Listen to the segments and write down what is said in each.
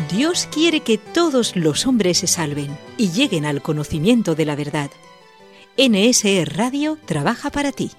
Dios quiere que todos los hombres se salven y lleguen al conocimiento de la verdad. NSE Radio trabaja para ti.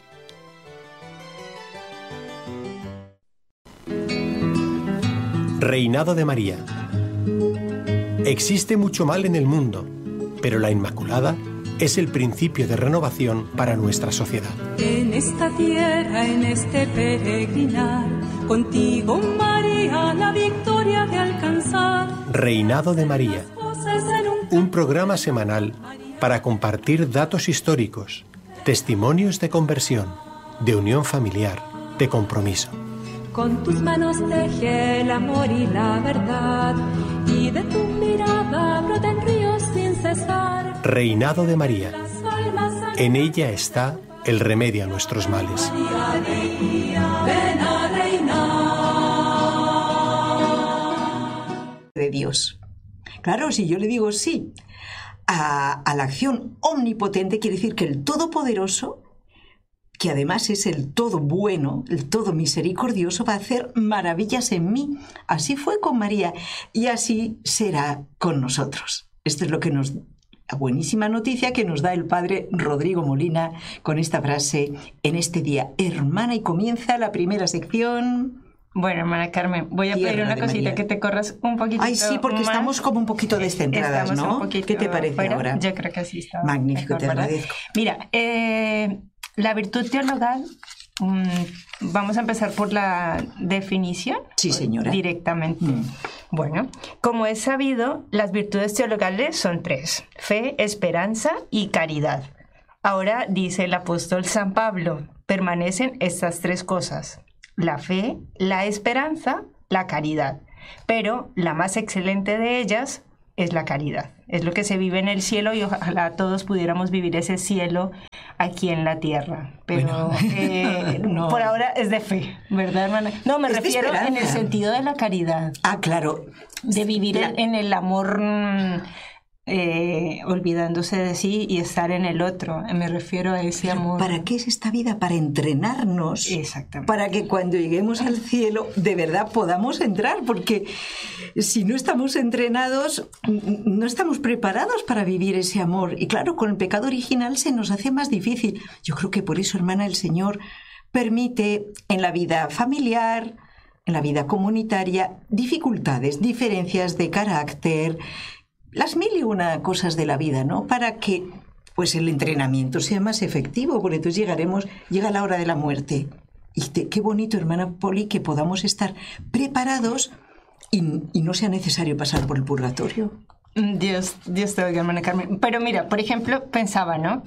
Reinado de María. Existe mucho mal en el mundo, pero la Inmaculada es el principio de renovación para nuestra sociedad. En esta tierra, en este peregrinar, contigo, María, la victoria de alcanzar. Reinado de María. Un programa semanal para compartir datos históricos, testimonios de conversión, de unión familiar, de compromiso. Con tus manos teje el amor y la verdad, y de tu mirada brotan ríos sin cesar. Reinado de María. En ella está el remedio a nuestros males. María, ven a reinar. De Dios. Claro, si yo le digo sí a la acción omnipotente, quiere decir que el Todopoderoso, que además es el todo bueno, el todo misericordioso, va a hacer maravillas en mí. Así fue con María y así será con nosotros. Esto es lo que la buenísima noticia que nos da el padre Rodrigo Molina con esta frase en este día. Hermana, y comienza la primera sección. Bueno, hermana Carmen, voy a pedir una cosita, María, que te corras un poquito. Ay, sí, porque más. Estamos como un poquito descentradas, ¿no? ¿Qué te parece fuera? Ahora? Yo creo que así está. Magnífico, mejor, te agradezco. Mira, la virtud teologal, vamos a empezar por la definición. Sí, señora. Directamente. Bueno, como es sabido, las virtudes teologales son 3: fe, esperanza y caridad. Ahora dice el apóstol San Pablo, permanecen estas 3 cosas: la fe, la esperanza, la caridad. Pero la más excelente de ellas es la caridad. Es lo que se vive en el cielo y ojalá todos pudiéramos vivir ese cielo aquí en la tierra. Pero no. Por ahora es de fe, ¿verdad, hermana? No, me refiero en el sentido de la caridad. Ah, claro. De vivir en el amor, olvidándose de sí y estar en el otro. Me refiero a ese amor. ¿Para qué es esta vida? Para entrenarnos. Exactamente. Para que cuando lleguemos al cielo de verdad podamos entrar, porque si no estamos entrenados, no estamos preparados para vivir ese amor. Y claro, con el pecado original se nos hace más difícil. Yo creo que por eso, hermana, el Señor permite en la vida familiar, en la vida comunitaria, dificultades, diferencias de carácter, las 1001 cosas de la vida, ¿no? Para que pues el entrenamiento sea más efectivo, porque entonces llega la hora de la muerte. Y qué bonito, hermana Poli, que podamos estar preparados y no sea necesario pasar por el purgatorio. Dios te oiga, hermana Carmen. Pero mira, por ejemplo, pensaba, ¿no?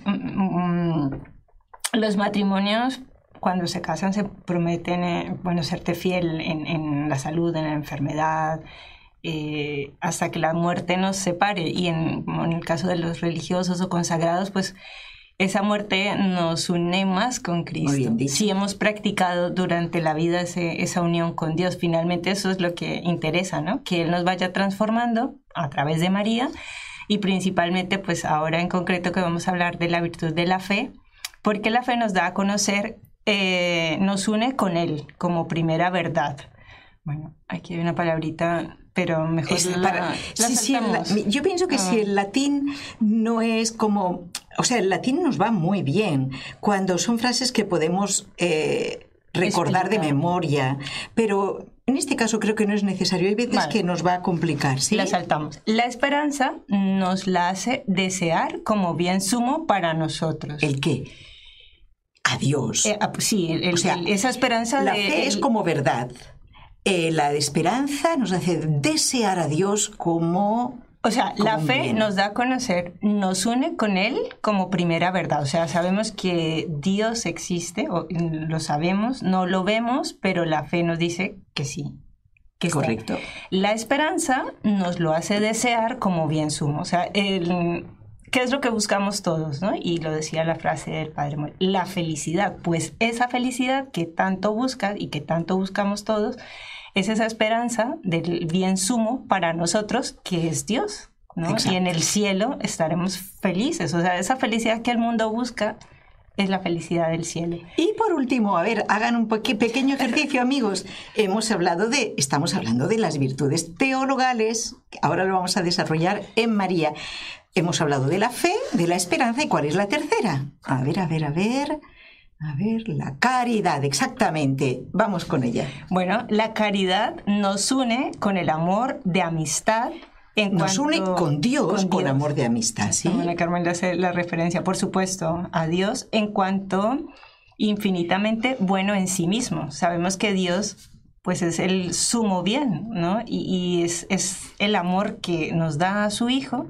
Los matrimonios, cuando se casan, se prometen, serte fiel en la salud, en la enfermedad, hasta que la muerte nos separe. Y en el caso de los religiosos o consagrados, pues esa muerte nos une más con Cristo. Si hemos practicado durante la vida esa unión con Dios, finalmente eso es lo que interesa, ¿no? Que Él nos vaya transformando a través de María, y principalmente, pues ahora en concreto que vamos a hablar de la virtud de la fe, porque la fe nos da a conocer, nos une con Él como primera verdad. Bueno, aquí hay una palabrita, pero mejor yo pienso que si el latín no es como... O sea, el latín nos va muy bien cuando son frases que podemos recordar de memoria, pero en este caso creo que no es necesario. Hay veces que nos va a complicar, ¿sí? La saltamos. La esperanza nos la hace desear como bien sumo para nosotros. ¿El qué? A Dios. Sí, esa esperanza. La fe es como verdad. La esperanza nos hace desear a Dios como... O sea, la fe nos da a conocer, nos une con Él como primera verdad. O sea, sabemos que Dios existe, lo sabemos, no lo vemos, pero la fe nos dice que sí. Que correcto. Está. La esperanza nos lo hace desear como bien sumo. O sea, ¿qué es lo que buscamos todos, no? Y lo decía la frase del Padre Moy, la felicidad. Pues esa felicidad que tanto buscas y que tanto buscamos todos, es esa esperanza del bien sumo para nosotros, que es Dios, ¿no? Exacto. Y en el cielo estaremos felices. O sea, esa felicidad que el mundo busca es la felicidad del cielo. Y por último, a ver, hagan un pequeño ejercicio, amigos. Estamos hablando de las virtudes teologales, ahora lo vamos a desarrollar en María. Hemos hablado de la fe, de la esperanza, ¿y cuál es la tercera? A ver, la caridad, exactamente. Vamos con ella. Bueno, la caridad nos une con el amor de amistad. Nos une con Dios, con amor de amistad, ¿sí? Ana Carmen le hace la referencia, por supuesto, a Dios en cuanto infinitamente bueno en sí mismo. Sabemos que Dios, pues, es el sumo bien, ¿no? Y es el amor que nos da a su Hijo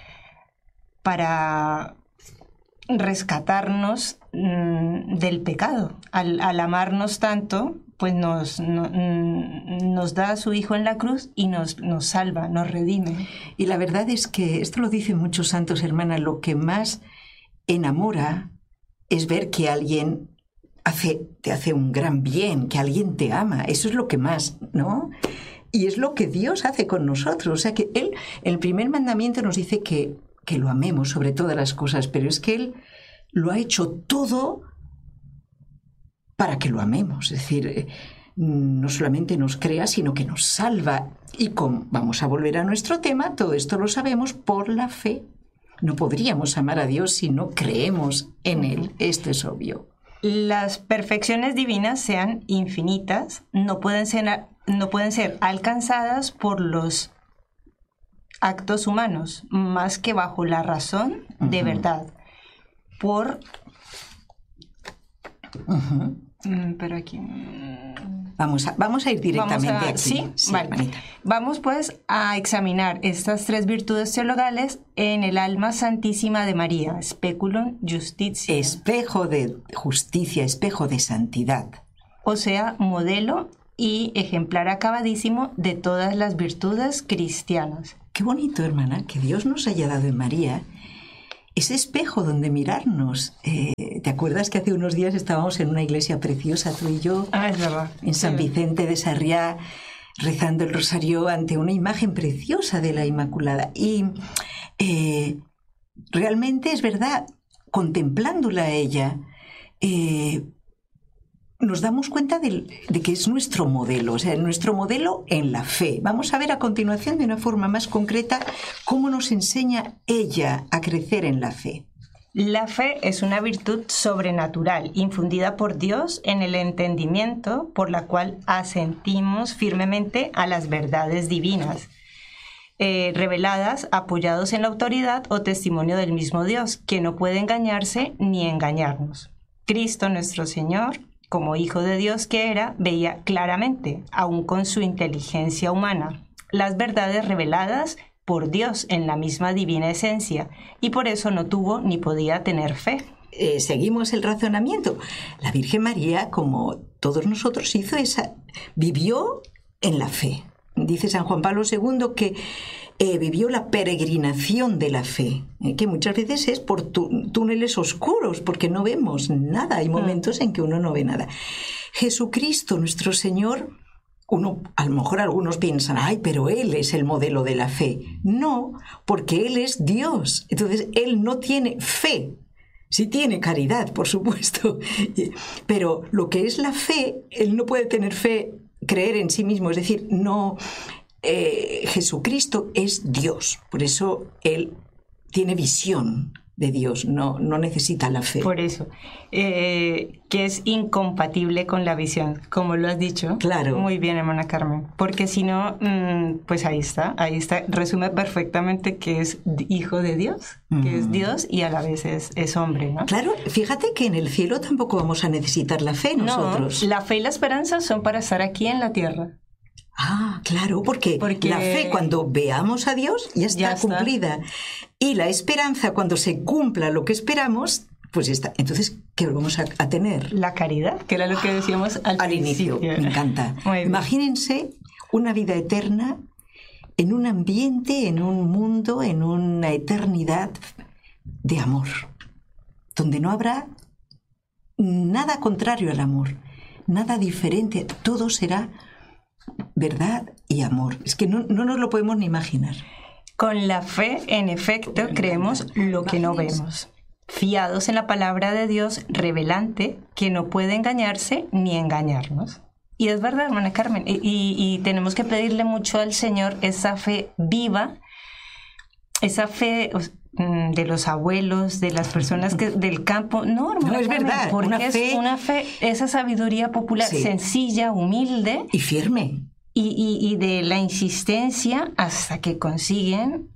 para rescatarnos del pecado. Al amarnos tanto, pues nos da a su Hijo en la cruz y nos salva, nos redime. Y la verdad es que, esto lo dicen muchos santos, hermana, lo que más enamora es ver que alguien te hace un gran bien, que alguien te ama. Eso es lo que más, ¿no? Y es lo que Dios hace con nosotros. O sea que Él, el primer mandamiento nos dice que lo amemos sobre todas las cosas, pero es que Él lo ha hecho todo para que lo amemos. Es decir, no solamente nos crea, sino que nos salva. Y vamos a volver a nuestro tema, todo esto lo sabemos por la fe. No podríamos amar a Dios si no creemos en Él. Esto es obvio. Las perfecciones divinas, sean infinitas, no pueden ser alcanzadas por los actos humanos, más que bajo la razón de verdad. Pero aquí... Vamos a ir directamente aquí. Sí, vale. Vamos pues a examinar estas tres virtudes teologales en el alma santísima de María, speculum justitiae. Espejo de justicia, espejo de santidad. O sea, modelo y ejemplar acabadísimo de todas las virtudes cristianas. Qué bonito, hermana, que Dios nos haya dado en María ese espejo donde mirarnos. ¿Te acuerdas que hace unos días estábamos en una iglesia preciosa, tú y yo? Es verdad. En San Vicente de Sarriá, rezando el rosario ante una imagen preciosa de la Inmaculada. Y realmente es verdad, contemplándola a ella, nos damos cuenta de que es nuestro modelo, o sea, nuestro modelo en la fe. Vamos a ver a continuación, de una forma más concreta, cómo nos enseña ella a crecer en la fe. La fe es una virtud sobrenatural, infundida por Dios en el entendimiento, por la cual asentimos firmemente a las verdades divinas, reveladas, apoyados en la autoridad o testimonio del mismo Dios, que no puede engañarse ni engañarnos. Cristo nuestro Señor, como Hijo de Dios que era, veía claramente, aun con su inteligencia humana, las verdades reveladas por Dios en la misma divina esencia, y por eso no tuvo ni podía tener fe. Seguimos el razonamiento. La Virgen María, como todos nosotros, vivió en la fe. Dice San Juan Pablo II que vivió la peregrinación de la fe, que muchas veces es por túneles oscuros, porque no vemos nada. Hay momentos en que uno no ve nada. Jesucristo, nuestro Señor, a lo mejor algunos piensan, ay, pero Él es el modelo de la fe. No, porque Él es Dios. Entonces, Él no tiene fe. Sí tiene caridad, por supuesto. Pero lo que es la fe, Él no puede tener fe, creer en sí mismo. Es decir, no... Jesucristo es Dios, por eso Él tiene visión de Dios, no necesita la fe. Por eso, que es incompatible con la visión, como lo has dicho. Claro. Muy bien, hermana Carmen, porque si no, pues ahí está, resume perfectamente que es hijo de Dios, que es Dios y a la vez es hombre, ¿no? Claro, fíjate que en el cielo tampoco vamos a necesitar la fe nosotros. No, la fe y la esperanza son para estar aquí en la tierra. Ah, claro, porque la fe, cuando veamos a Dios, ya está cumplida. Y la esperanza, cuando se cumpla lo que esperamos, pues está. Entonces, ¿qué vamos a tener? La caridad, que era lo que decíamos al inicio. Me encanta. Imagínense una vida eterna en un ambiente, en un mundo, en una eternidad de amor, donde no habrá nada contrario al amor, nada diferente, todo será verdad y amor. Es que no nos lo podemos ni imaginar. Con la fe, en efecto, creemos lo que no vemos. fiados en la palabra de Dios revelante, que no puede engañarse ni engañarnos. Y es verdad, hermana Carmen, y tenemos que pedirle mucho al Señor esa fe viva, esa fe de los abuelos, de las personas del campo. No, hermana no, es Carmen, verdad, porque es una fe, esa sabiduría popular, sí, sencilla, humilde. Y firme. Y de la insistencia hasta que consiguen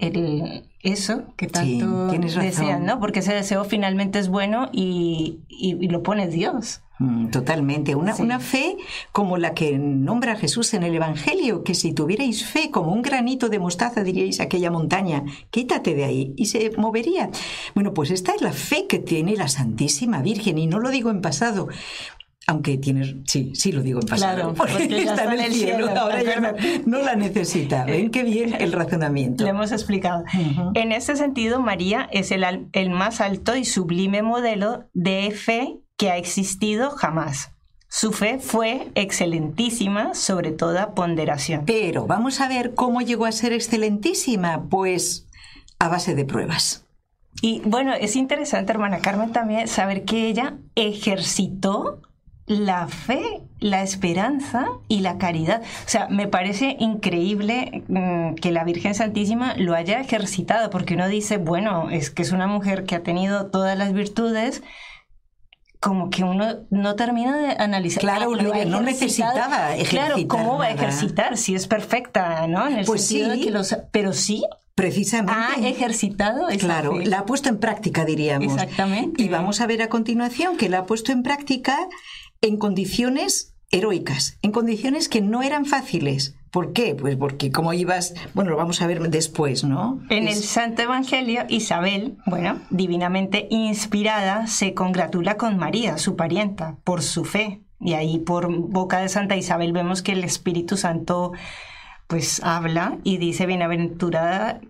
eso que tanto desean, ¿no? Porque ese deseo finalmente es bueno y lo pone Dios. Totalmente. Una fe como la que nombra Jesús en el Evangelio, que si tuvierais fe como un granito de mostaza, diríais a aquella montaña, quítate de ahí, y se movería. Bueno, pues esta es la fe que tiene la Santísima Virgen, y no lo digo en pasado. Aunque tienes... Sí lo digo en pasado. Claro, porque ya está en el cielo. Ahora ya no la necesita. ¿Ven qué bien el razonamiento? Le hemos explicado. Uh-huh. En este sentido, María es el más alto y sublime modelo de fe que ha existido jamás. Su fe fue excelentísima sobre toda ponderación. Pero vamos a ver cómo llegó a ser excelentísima. Pues a base de pruebas. Y bueno, es interesante, hermana Carmen, también saber que ella ejercitó la fe, la esperanza y la caridad. O sea, me parece increíble que la Virgen Santísima lo haya ejercitado, porque uno dice, bueno, es que es una mujer que ha tenido todas las virtudes, como que uno no termina de analizar. Claro, no necesitaba ejercitar. Claro, ¿cómo va a nada. Ejercitar? Si es perfecta, ¿no? En el pues sentido sí, de que pero sí. Precisamente. Ha ejercitado esa Claro, fe. la ha puesto en práctica, diríamos. Exactamente. Y vamos a ver a continuación que la ha puesto en práctica en condiciones heroicas, en condiciones que no eran fáciles. ¿Por qué? Pues porque como ibas... Bueno, lo vamos a ver después, ¿no? En el Santo Evangelio, Isabel, divinamente inspirada, se congratula con María, su parienta, por su fe. Y ahí por boca de Santa Isabel vemos que el Espíritu Santo pues habla y dice, bienaventurada,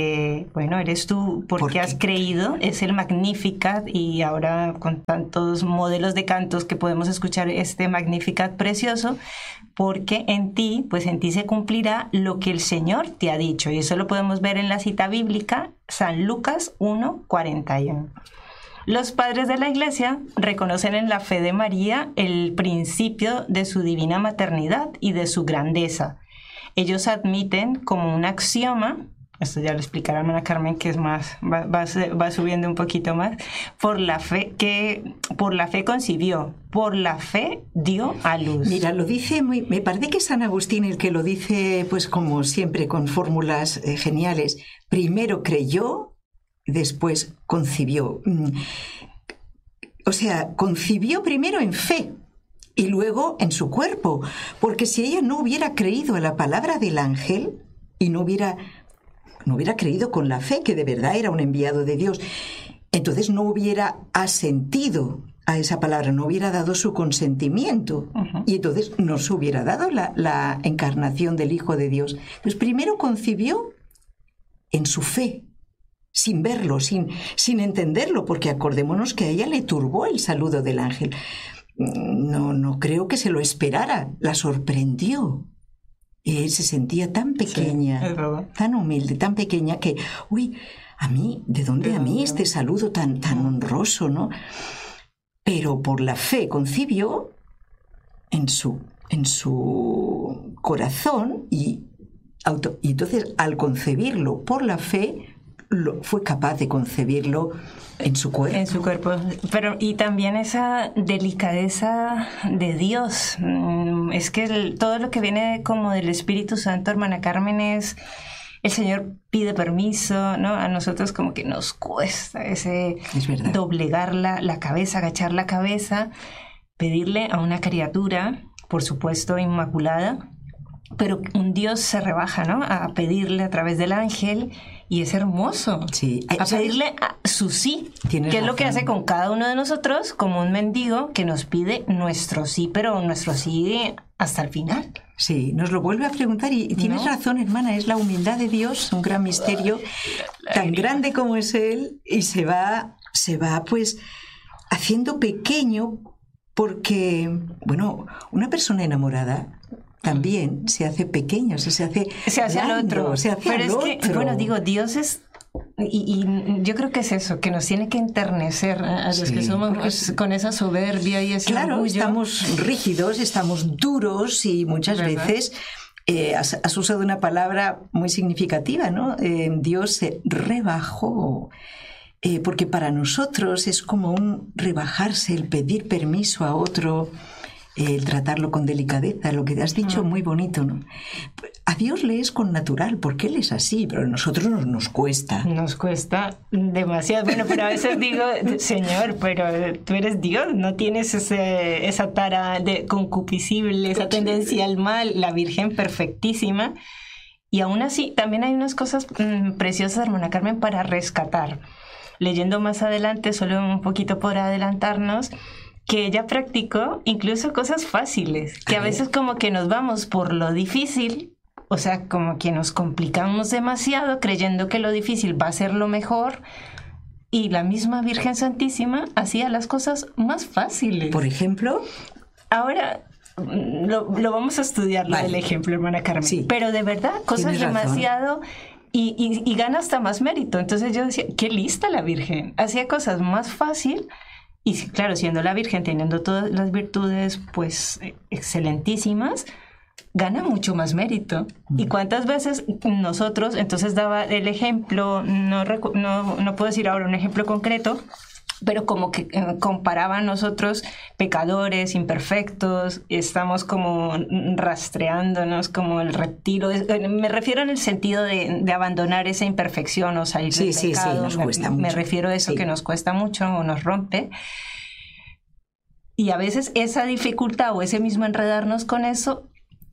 eres tú porque has creído, es el Magnificat, y ahora con tantos modelos de cantos que podemos escuchar este Magnificat precioso, porque en ti se cumplirá lo que el Señor te ha dicho, y eso lo podemos ver en la cita bíblica, San Lucas 1:41. Los padres de la Iglesia reconocen en la fe de María el principio de su divina maternidad y de su grandeza. Ellos admiten como un axioma, esto ya lo explicará hermana Carmen, que es más, va subiendo un poquito más, por la fe concibió, por la fe dio a luz. Mira, lo dice me parece que es San Agustín el que lo dice, pues como siempre, con fórmulas geniales. Primero creyó, después concibió. O sea, concibió primero en fe y luego en su cuerpo, porque si ella no hubiera creído a la palabra del ángel y no hubiera creído con la fe que de verdad era un enviado de Dios, entonces no hubiera asentido a esa palabra, no hubiera dado su consentimiento, uh-huh, y entonces no se hubiera dado la encarnación del Hijo de Dios. Pues primero concibió en su fe, sin verlo, sin entenderlo, porque acordémonos que a ella le turbó el saludo del ángel. No creo que se lo esperara, la sorprendió. Se sentía tan pequeña, sí, tan humilde, tan pequeña que, ¿de dónde a mí este saludo tan honroso, no? Pero por la fe concibió en su corazón y entonces al concebirlo por la fe fue capaz de concebirlo en su cuerpo. En su cuerpo. Pero y también esa delicadeza de Dios. Es que todo lo que viene como del Espíritu Santo, hermana Carmen, es el Señor pide permiso, ¿no? A nosotros como que nos cuesta ese doblegar la cabeza, agachar la cabeza, pedirle a una criatura, por supuesto inmaculada, pero un Dios se rebaja, ¿no? A pedirle a través del ángel, y es hermoso. Sí. A pedirle su sí, que es lo que hace con cada uno de nosotros, como un mendigo que nos pide nuestro sí, pero nuestro sí hasta el final. Sí, nos lo vuelve a preguntar y tienes razón, hermana, es la humildad de Dios, un gran misterio, tan grande como es Él, y se va pues haciendo pequeño, porque, una persona enamorada también se hace pequeña, se hace al otro. Se hace al otro. Dios es Y yo creo que es eso, que nos tiene que enternecer a los que somos con esa soberbia y ese orgullo. Estamos rígidos, estamos duros y muchas veces has usado una palabra muy significativa, ¿no? Dios se rebajó. Porque para nosotros es como un rebajarse, el pedir permiso a otro, el tratarlo con delicadeza, lo que has dicho muy bonito, ¿no? A Dios le es con natural, porque Él es así, pero a nosotros nos cuesta. Nos cuesta demasiado. Bueno, pero a veces digo, Señor, pero tú eres Dios, no tienes esa tara de concupiscible, esa tendencia al mal, la Virgen perfectísima. Y aún así, también hay unas cosas preciosas, hermana Carmen, para rescatar. Leyendo más adelante, solo un poquito por adelantarnos, que ella practicó incluso cosas fáciles, que a veces como que nos vamos por lo difícil, o sea, como que nos complicamos demasiado creyendo que lo difícil va a ser lo mejor, y la misma Virgen Santísima hacía las cosas más fáciles. Por ejemplo, ahora lo vamos a estudiar, el ejemplo, hermana Carmen, sí. Pero de verdad, cosas demasiado... Y gana hasta más mérito. Entonces yo decía, qué lista la Virgen. Hacía cosas más fácil y claro, siendo la Virgen, teniendo todas las virtudes pues excelentísimas, gana mucho más mérito. ¿Y cuántas veces nosotros, entonces daba el ejemplo, no puedo decir ahora un ejemplo concreto, pero como que comparaban nosotros pecadores, imperfectos, estamos como rastreándonos como el reptilo. Me refiero en el sentido de abandonar esa imperfección o salir del pecado. Nos cuesta mucho. Me refiero a eso, que nos cuesta mucho o nos rompe. Y a veces esa dificultad o ese mismo enredarnos con eso,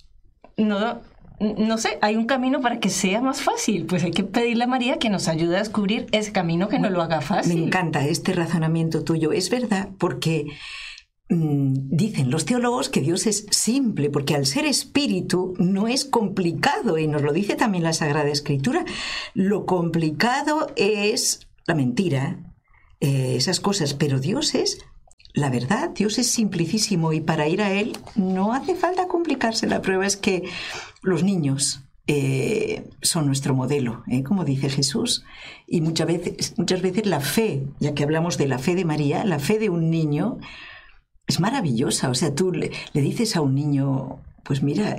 no sé, hay un camino para que sea más fácil. Pues hay que pedirle a María que nos ayude a descubrir ese camino que nos lo haga fácil. Me encanta este razonamiento tuyo. Es verdad, porque dicen los teólogos que Dios es simple, porque al ser espíritu no es complicado, y nos lo dice también la Sagrada Escritura. Lo complicado es la mentira, esas cosas, pero Dios es la verdad, Dios es simplicísimo, y para ir a Él no hace falta complicarse. La prueba es que los niños son nuestro modelo, como dice Jesús, y muchas veces la fe, ya que hablamos de la fe de María, la fe de un niño es maravillosa. O sea, tú le dices a un niño, pues mira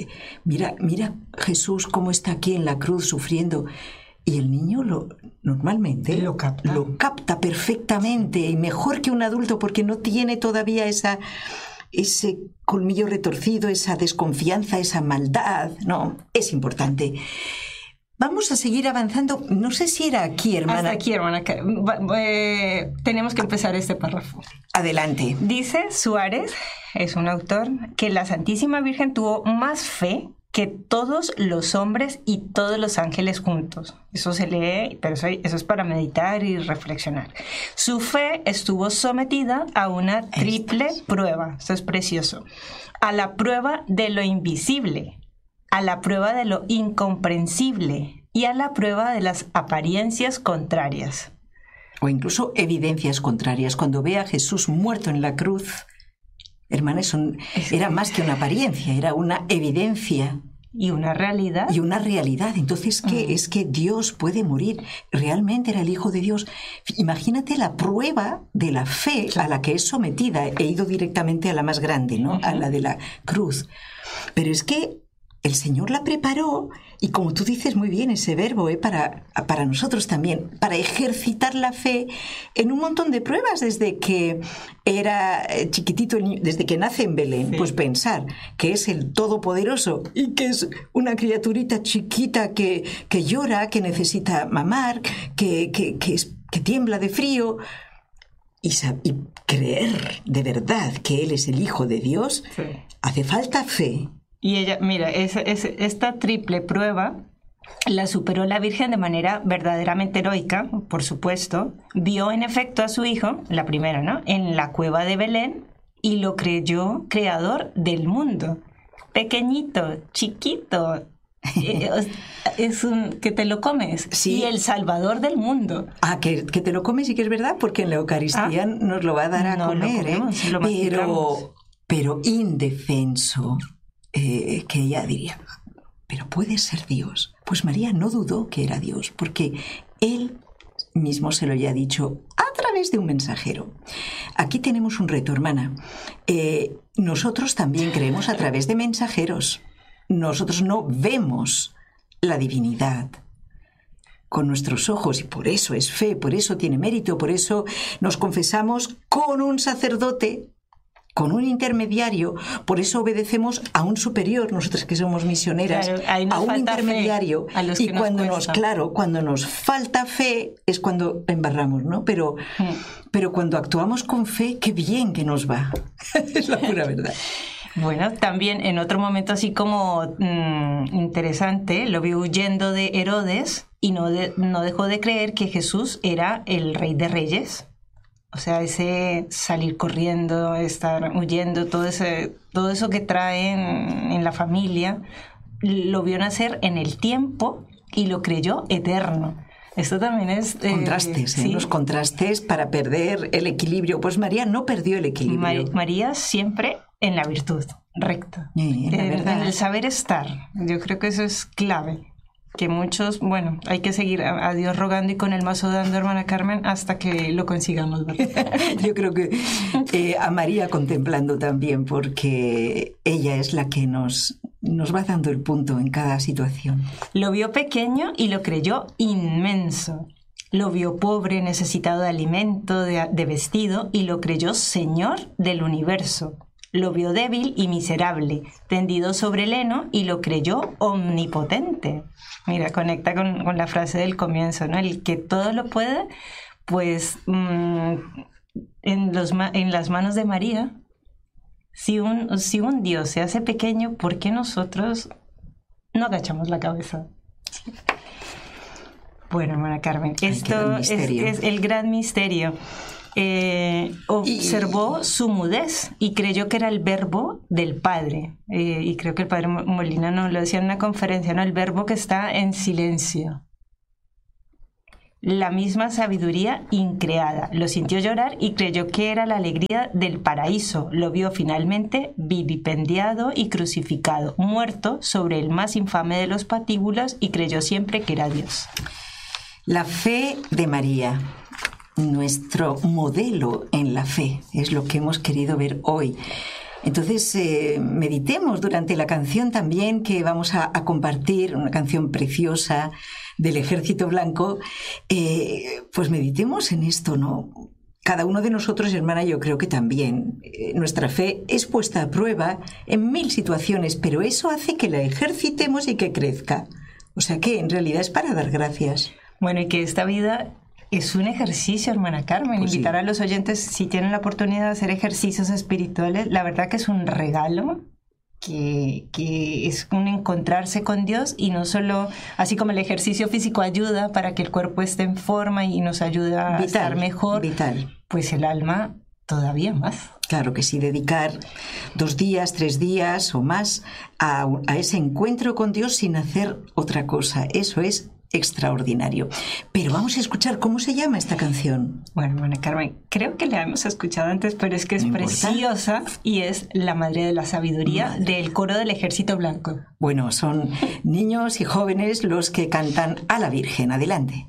Jesús cómo está aquí en la cruz sufriendo, y el niño normalmente lo capta perfectamente, y mejor que un adulto, porque no tiene todavía ese colmillo retorcido, esa desconfianza, esa maldad. No, es importante. Vamos a seguir avanzando. No sé si era aquí, hermana. Hasta aquí, hermana. Tenemos que empezar este párrafo. Adelante. Dice Suárez, es un autor, que la Santísima Virgen tuvo más fe que todos los hombres y todos los ángeles juntos. Eso se lee, pero eso es para meditar y reflexionar. Su fe estuvo sometida a una triple prueba. Esto es precioso. A la prueba de lo invisible, a la prueba de lo incomprensible y a la prueba de las apariencias contrarias. O incluso evidencias contrarias. Cuando ve a Jesús muerto en la cruz, hermana, era más que una apariencia, era una evidencia. Y una realidad. Y una realidad. Entonces, ¿qué? Es que Dios puede morir. Realmente era el Hijo de Dios. Imagínate la prueba de la fe a la que es sometida. He ido directamente a la más grande, ¿no? A la de la cruz. Pero es que el Señor la preparó, y como tú dices muy bien ese verbo, para nosotros también, para ejercitar la fe en un montón de pruebas, desde que era chiquitito, desde que nace en Belén. Sí. Pues pensar que es el Todopoderoso y que es una criaturita chiquita que llora, que necesita mamar, que tiembla de frío, y creer de verdad que Él es el Hijo de Dios, sí. Hace falta fe. Y ella, mira, esta triple prueba la superó la Virgen de manera verdaderamente heroica, por supuesto. Vio en efecto a su hijo, la primera, ¿no?, en la cueva de Belén, y lo creyó creador del mundo. Pequeñito, chiquito, es que te lo comes. Sí. Y el salvador del mundo. Que te lo comes, y que es verdad, porque en la Eucaristía nos lo va a dar a comer, lo comemos, pero indefenso. Que ella diría, pero puede ser Dios. Pues María no dudó que era Dios, porque Él mismo se lo había dicho a través de un mensajero. Aquí tenemos un reto, hermana. Nosotros también creemos a través de mensajeros. Nosotros no vemos la divinidad con nuestros ojos, y por eso es fe, por eso tiene mérito, por eso nos confesamos con un sacerdote, con un intermediario, por eso obedecemos a un superior, nosotras que somos misioneras, claro, a un intermediario, y cuando nos falta fe es cuando embarramos, ¿no? Pero cuando actuamos con fe, qué bien que nos va. Es la pura verdad. Bueno, también en otro momento así como interesante, lo vio huyendo de Herodes y no dejó de creer que Jesús era el Rey de Reyes. O sea, ese salir corriendo, estar huyendo, todo eso que traen en la familia, lo vio nacer en el tiempo y lo creyó eterno. Esto también es... Contrastes, sí. Los contrastes para perder el equilibrio. Pues María no perdió el equilibrio. María siempre en la virtud, recta. En el saber estar. Yo creo que eso es clave. Que muchos, bueno, hay que seguir a Dios rogando y con el mazo dando, hermana Carmen, hasta que lo consigamos, ¿verdad? Yo creo que a María contemplando también, porque ella es la que nos va dando el punto en cada situación. Lo vio pequeño y lo creyó inmenso. Lo vio pobre, necesitado de alimento, de vestido, y lo creyó Señor del universo. Lo vio débil y miserable, tendido sobre el heno, y lo creyó omnipotente. Mira, conecta con la frase del comienzo, ¿no? El que todo lo puede, pues en las manos de María. Si un Dios se hace pequeño, ¿por qué nosotros no agachamos la cabeza? Sí. Bueno, hermana Carmen, esto es el gran misterio. Observó su mudez y creyó que era el verbo del Padre. Y creo que el padre Molina nos lo decía en una conferencia, ¿no? El verbo que está en silencio. La misma sabiduría increada. Lo sintió llorar y creyó que era la alegría del paraíso. Lo vio finalmente vilipendiado y crucificado, muerto sobre el más infame de los patíbulos, y creyó siempre que era Dios. La fe de María, nuestro modelo en la fe, es lo que hemos querido ver hoy. Entonces, meditemos durante la canción también que vamos a compartir, una canción preciosa del Ejército Blanco, pues meditemos en esto, ¿no? Cada uno de nosotros, hermana, yo creo que también nuestra fe es puesta a prueba en 1000 situaciones, pero eso hace que la ejercitemos y que crezca. O sea que en realidad es para dar gracias. Bueno, y que esta vida es un ejercicio, hermana Carmen. Pues invitar a los oyentes, si tienen la oportunidad de hacer ejercicios espirituales, la verdad que es un regalo, que es un encontrarse con Dios, y no solo, así como el ejercicio físico ayuda para que el cuerpo esté en forma y nos ayuda a estar mejor, pues el alma todavía más. Claro que sí, dedicar 2 días, 3 días o más a ese encuentro con Dios sin hacer otra cosa. Eso es extraordinario. Pero vamos a escuchar cómo se llama esta canción. Bueno, hermana Carmen, creo que la hemos escuchado antes, pero es que es preciosa y es La Madre de la Sabiduría, del coro del Ejército Blanco. Bueno, son niños y jóvenes los que cantan a la Virgen. Adelante.